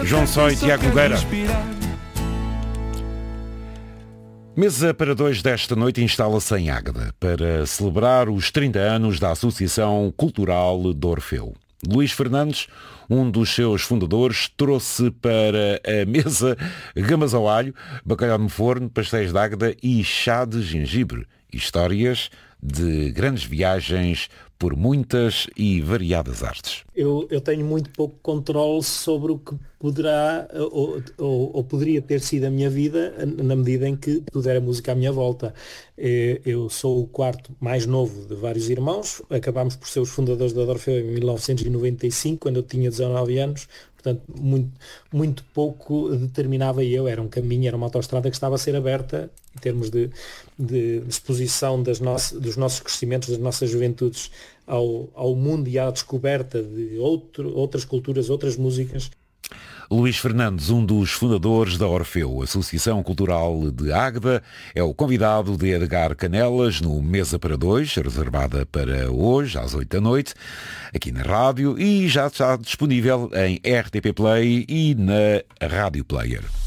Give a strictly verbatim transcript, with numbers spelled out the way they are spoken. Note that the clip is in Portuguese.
João Só e Tiago Nogueira. Mesa para dois desta noite instala-se em Águeda para celebrar os trinta anos da Associação Cultural de Orfeu. Luís Fernandes, um dos seus fundadores, trouxe para a mesa gamas ao alho, bacalhau no forno, pastéis de Águeda e chá de gengibre. Histórias de grandes viagens por muitas e variadas artes. Eu, eu tenho muito pouco controle sobre o que poderá ou, ou, ou poderia ter sido a minha vida na medida em que tudo era música à minha volta. Eu sou o quarto mais novo de vários irmãos, acabámos por ser os fundadores da Orfeu em mil novecentos e noventa e cinco, quando eu tinha dezanove anos, portanto muito, muito pouco determinava eu, era um caminho, era uma autoestrada que estava a ser aberta em termos de, de exposição das nossas, dos nossos crescimentos, das nossas juventudes ao, ao mundo e à descoberta de outro, outras culturas, outras músicas. Luís Fernandes, um dos fundadores da Orfeu, Associação Cultural de Águeda, é o convidado de Edgar Canelas no Mesa para Dois, reservada para hoje, às oito da noite, aqui na rádio, e já está disponível em R T P Play e na Rádio Player.